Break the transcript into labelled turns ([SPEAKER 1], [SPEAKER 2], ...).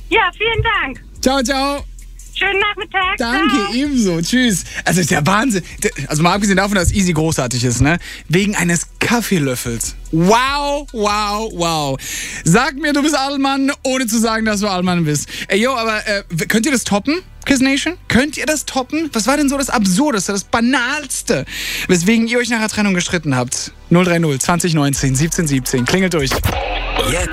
[SPEAKER 1] Ja, vielen Dank.
[SPEAKER 2] Ciao, ciao.
[SPEAKER 1] Schönen Nachmittag.
[SPEAKER 2] Danke,
[SPEAKER 1] Ciao.
[SPEAKER 2] ebenso. Tschüss. Also ist der Wahnsinn. Also mal abgesehen davon, dass Easy großartig ist, ne? Wegen eines Kaffeelöffels. Wow, wow, wow. Sag mir, du bist Adelmann, ohne zu sagen, dass du Adelmann bist. Ey, yo, aber könnt ihr das toppen, Kiss Nation? Könnt ihr das toppen? Was war denn so das Absurdeste, das Banalste, weswegen ihr euch nach der Trennung gestritten habt? 030 2019 17 17. Klingelt durch.
[SPEAKER 3] Jetzt